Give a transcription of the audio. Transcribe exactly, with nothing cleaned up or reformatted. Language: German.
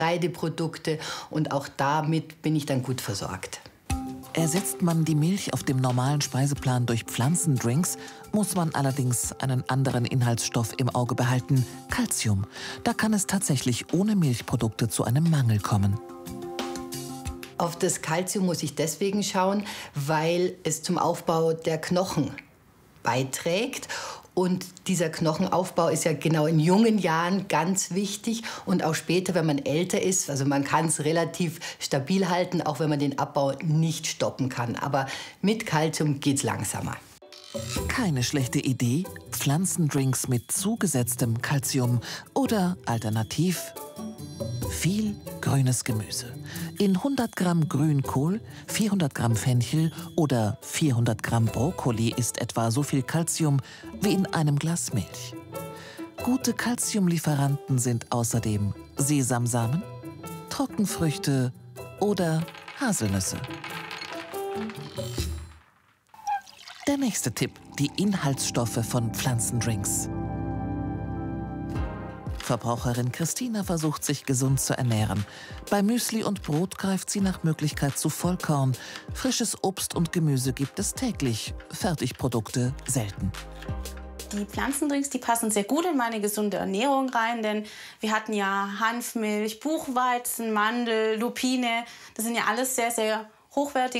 Getreideprodukte und auch damit bin ich dann gut versorgt. Ersetzt man die Milch auf dem normalen Speiseplan durch Pflanzendrinks, muss man allerdings einen anderen Inhaltsstoff im Auge behalten: Calcium. Da kann es tatsächlich ohne Milchprodukte zu einem Mangel kommen. Auf das Calcium muss ich deswegen schauen, weil es zum Aufbau der Knochen beiträgt. Und dieser Knochenaufbau ist ja genau in jungen Jahren ganz wichtig und auch später, wenn man älter ist. Also man kann es relativ stabil halten, auch wenn man den Abbau nicht stoppen kann. Aber mit Calcium geht es langsamer. Keine schlechte Idee, Pflanzendrinks mit zugesetztem Calcium oder alternativ viel grünes Gemüse. In hundert Gramm Grünkohl, vierhundert Gramm Fenchel oder vierhundert Gramm Brokkoli ist etwa so viel Calcium wie in einem Glas Milch. Gute Calciumlieferanten sind außerdem Sesamsamen, Trockenfrüchte oder Haselnüsse. Der nächste Tipp: die Inhaltsstoffe von Pflanzendrinks. Verbraucherin Christina versucht, sich gesund zu ernähren. Bei Müsli und Brot greift sie nach Möglichkeit zu Vollkorn. Frisches Obst und Gemüse gibt es täglich, Fertigprodukte selten. Die Pflanzendrinks, die passen sehr gut in meine gesunde Ernährung rein, denn wir hatten ja Hanfmilch, Buchweizen, Mandel, Lupine. Das sind ja alles sehr, sehr hochwertige